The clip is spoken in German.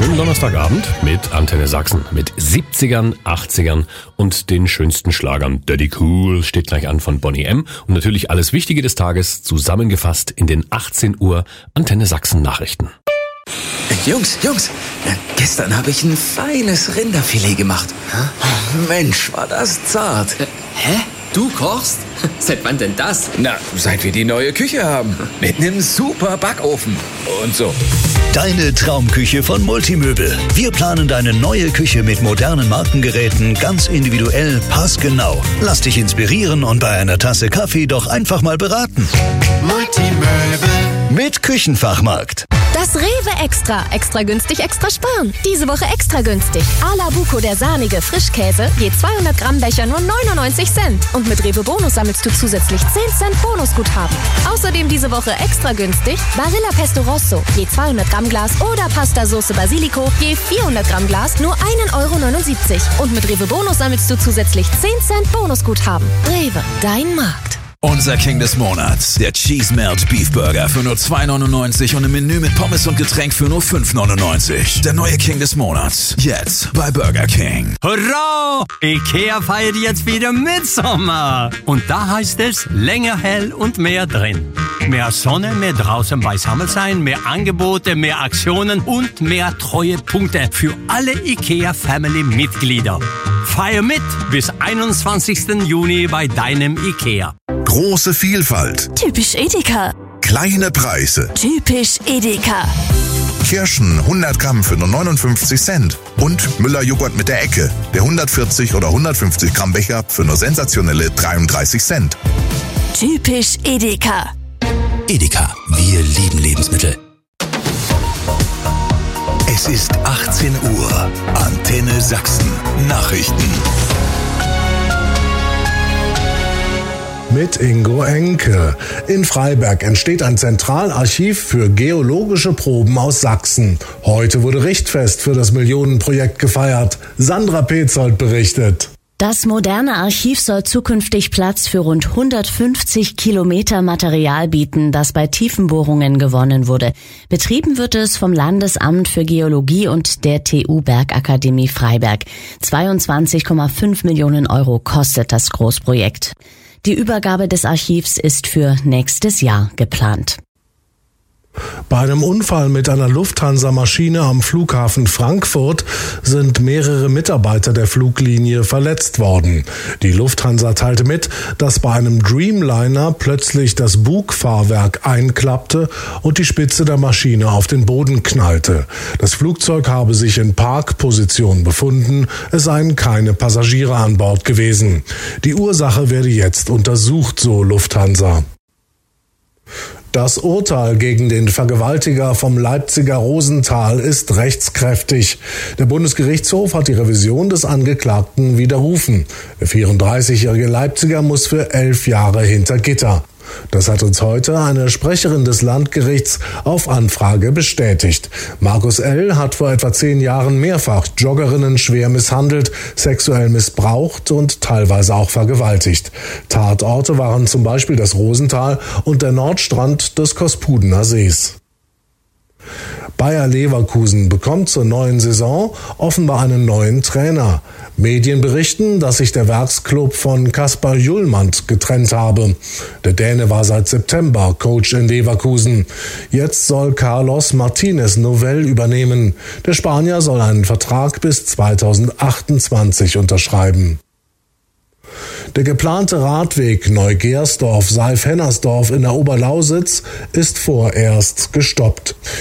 schönen Donnerstagabend mit Antenne Sachsen. Mit 70ern, 80ern und den schönsten Schlagern. Dirty Cool steht gleich an von Boney M. Und natürlich alles Wichtige des Tages zusammengefasst in den 18 Uhr Antenne Sachsen Nachrichten. Jungs, gestern habe ich ein feines Rinderfilet gemacht. Mensch, war das zart. Hä? Du kochst? Seit wann denn das? Na, seit wir die neue Küche haben. Mit einem super Backofen und so. Deine Traumküche von Multimöbel. Wir planen deine neue Küche mit modernen Markengeräten ganz individuell, passgenau. Lass dich inspirieren und bei einer Tasse Kaffee doch einfach mal beraten. Multimöbel mit Küchenfachmarkt. Das Rewe Extra. Extra günstig, extra sparen. Diese Woche extra günstig. A la Buco, der sahnige Frischkäse, je 200 Gramm Becher nur 99 Cent. Und mit Rewe Bonus sammelst du zusätzlich 10 Cent Bonusguthaben. Außerdem diese Woche extra günstig Barilla Pesto Rosso, je 200 Gramm Glas oder Pasta Sauce Basilico, je 400 Gramm Glas nur 1,79 Euro. Und mit Rewe Bonus sammelst du zusätzlich 10 Cent Bonusguthaben. Rewe, dein Markt. Unser King des Monats, der Cheese Melt Beef Burger für nur 2,99 und ein Menü mit Pommes und Getränk für nur 5,99. Der neue King des Monats, jetzt bei Burger King. Hurra! Ikea feiert jetzt wieder Mitsommer. Und da heißt es, länger hell und mehr drin. Mehr Sonne, mehr draußen beisammen sein, mehr Angebote, mehr Aktionen und mehr Treuepunkte für alle Ikea-Family-Mitglieder. Feier mit bis 21. Juni bei deinem Ikea. Große Vielfalt. Typisch Edeka. Kleine Preise. Typisch Edeka. Kirschen 100 Gramm für nur 59 Cent. Und Müller-Joghurt mit der Ecke. Der 140 oder 150 Gramm Becher für nur sensationelle 33 Cent. Typisch Edeka. Edeka, wir lieben Lebensmittel. Es ist 18 Uhr. Antenne Sachsen. Nachrichten. Mit Ingo Enke. In Freiberg entsteht ein Zentralarchiv für geologische Proben aus Sachsen. Heute wurde Richtfest für das Millionenprojekt gefeiert. Sandra Petzold berichtet. Das moderne Archiv soll zukünftig Platz für rund 150 Kilometer Material bieten, das bei Tiefenbohrungen gewonnen wurde. Betrieben wird es vom Landesamt für Geologie und der TU Bergakademie Freiberg. 22,5 Millionen Euro kostet das Großprojekt. Die Übergabe des Archivs ist für nächstes Jahr geplant. Bei einem Unfall mit einer Lufthansa-Maschine am Flughafen Frankfurt sind mehrere Mitarbeiter der Fluglinie verletzt worden. Die Lufthansa teilte mit, dass bei einem Dreamliner plötzlich das Bugfahrwerk einklappte und die Spitze der Maschine auf den Boden knallte. Das Flugzeug habe sich in Parkposition befunden, es seien keine Passagiere an Bord gewesen. Die Ursache werde jetzt untersucht, so Lufthansa. Das Urteil gegen den Vergewaltiger vom Leipziger Rosenthal ist rechtskräftig. Der Bundesgerichtshof hat die Revision des Angeklagten widerrufen. Der 34-jährige Leipziger muss für 11 Jahre hinter Gitter. Das hat uns heute eine Sprecherin des Landgerichts auf Anfrage bestätigt. Markus L. hat vor etwa 10 Jahren mehrfach Joggerinnen schwer misshandelt, sexuell missbraucht und teilweise auch vergewaltigt. Tatorte waren zum Beispiel das Rosenthal und der Nordstrand des Kospudener Sees. Bayer Leverkusen bekommt zur neuen Saison offenbar einen neuen Trainer. Medien berichten, dass sich der Werksclub von Kaspar Hjulmand getrennt habe. Der Däne war seit September Coach in Leverkusen. Jetzt soll Carlos Martinez Novell übernehmen. Der Spanier soll einen Vertrag bis 2028 unterschreiben. Der geplante Radweg Neugersdorf-Seif-Hennersdorf in der Oberlausitz ist vorerst gestoppt.